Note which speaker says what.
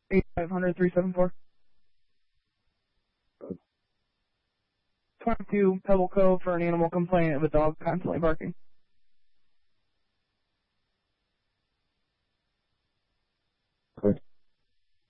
Speaker 1: 8500-374. 22 Pebble Cove for an animal complaint of a dog constantly barking.